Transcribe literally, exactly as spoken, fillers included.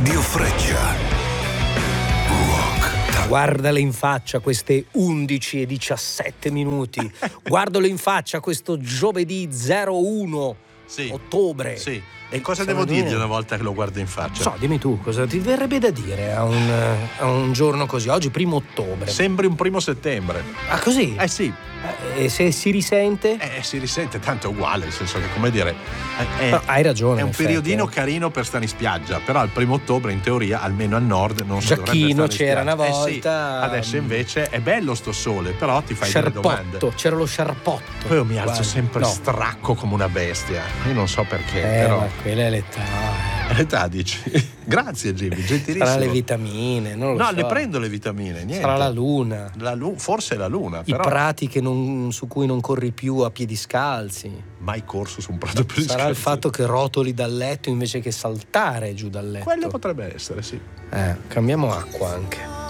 Radio Freccia. Guardale in faccia queste undici e diciassette minuti. Guardalo in faccia questo giovedì zero uno sì. ottobre. Sì. E cosa Siamo devo dirgli due. una volta che lo guardo in faccia? So, dimmi tu, cosa ti verrebbe da dire a un, a un giorno così? Oggi primo ottobre. Sembri un primo settembre. Ah, così? Eh sì. E se si risente? Eh, si risente, tanto è uguale, nel senso che, come dire, è, No, hai ragione. è un in effetti, periodino eh. carino per stare in spiaggia, però il primo ottobre in teoria, almeno al nord, non si Giacchino dovrebbe stare in c'era spiaggia. una Eh sì, volta. adesso invece è bello sto sole, però ti fai delle domande. Sciarpotto, c'era lo sciarpotto. Poi io mi alzo Guarda, sempre no. stracco come una bestia. Io non so perché, Eh, però. ma quella è l'età. L'età dici. Grazie Jimmy, gentilissimo. Sarà le vitamine, non lo No, so. le prendo le vitamine, niente. Sarà la luna. La lu- forse la luna, I però. prati che non, su cui non corri più a piedi scalzi. Mai corso su un prato per Sarà il fatto che rotoli dal letto invece che saltare giù dal letto. Quello potrebbe essere, sì. Eh, cambiamo acqua anche.